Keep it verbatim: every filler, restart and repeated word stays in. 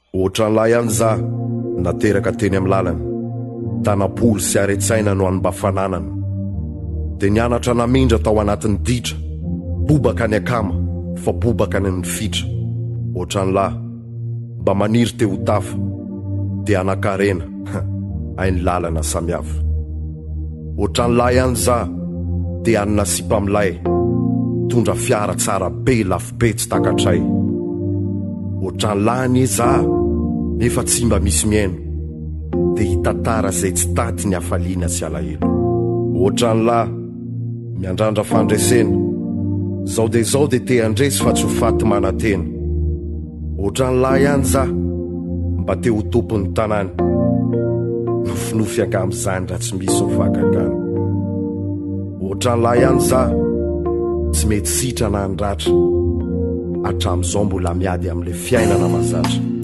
Ohatran'lahy ihany za nateraka teny amin'ny lalana, tanapolo sy aretsaina no any mba fananana. Dia nianatra namindra tao anatin'ny ditra, bobaka ny akama fa bobaka ny ny fitra. Ohatran'lahy mba maniry teo tafa, dia anakarena hainy lalana samihafa. Ohatran'lahy ihany za dia any nasipa milay, tondra fiara tsara be lafo be tsy takatray. Ohatran'lahy ny za nefa tsy mba misy miaino, dia hitatara zay tsy taty ny afaliana sy alahelo. Ohatran'lahy miandrandra fandresena, zao dia zao dia te andresy fa tsy ho faty manantena. Ohatran'lahy ihany za mba te ho tompon'ny tanàny, nofinofy angamizany raha tsy misy mivakakany. Ohatran'lahy ihany za tsy mety sitra na andratra, hatramin'izao mbola miady amin'ilay fiainana mahazatra.